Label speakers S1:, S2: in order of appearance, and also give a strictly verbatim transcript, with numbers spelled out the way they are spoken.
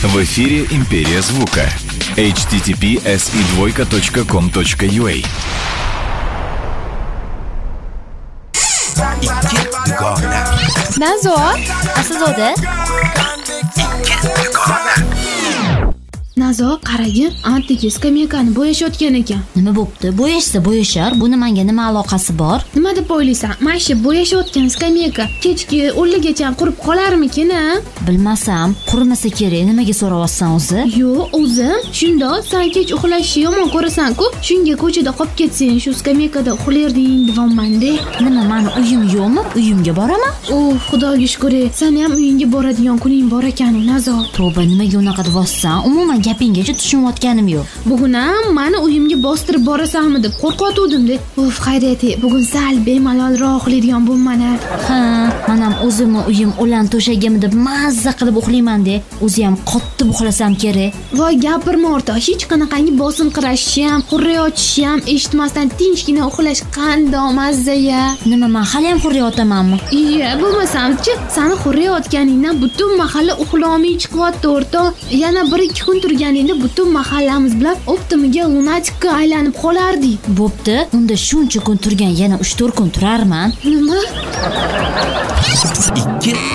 S1: В эфире «Империя звука». эйч ти ти пи эс и двойка точка ком точка ю а.
S2: Nazo, asizode? Nazo, qaragin, antiki skameykani bo'yashayotgan ekan.
S3: Nima bo'pti? Bo'yashsa bo'yashar. Buni menga nima aloqasi bor?
S2: Nima deb o'ylaysan? Mana shu bo'yashayotgan skameyka kechki o'nligacha qurib qolarmikin, a?
S3: Bilmasam, qurimasa kerak. Nimaga so'rayapsan o'zi?
S2: Yo'q, o'zim. Shundoq, sen kech uxlashni yomon ko'rasan-ku, shunga ko'chada qolib ketsang, shu skameykada uxlarding deyapman-da.
S3: Nima, meni uyim yo'qmi? Uyimga boraman.
S2: Uf, xudoga shukr. Sen ham uyingga boradigan kuning bor ekan, Nazo.
S3: Tavba, nimaga unaqa deyapsan? Umuman gapinggacha tushunayotganim yo'q.
S2: Bugun ham meni uyimga bostirib borasanmi deb qo'rqotgandim-da. Uf, xayriyat, bugun sal bemalolroq uxlaydigan bo'lman-a.
S3: Ha, men ham o'zimni uyim o'lan to'shagimni deb mazza qilib uxlayman-da. O'zi ham qotib uxlasam kerak.
S2: Voy, gapirma o'rtoq, hech qanaqangi bosinqirashni ham, hurriyotishni ham eshitmasdan tinchgina uxlash qandoq mazza-ya.
S3: Nima, men hali ham hurriyotamanmi?
S2: Iya, bo'lmasam-chi, seni hurriyotganingdan butun mahalla uxlolmay chiqyapti o'rtoq. Yana bir ikki kun turganingda butun mahallamiz bilan optimiga lunatikka aylanib qolardik.
S3: Bo'pti, unda shuncha kun turgan yana uch to'rt kun turarman.
S2: Nima?
S1: ikki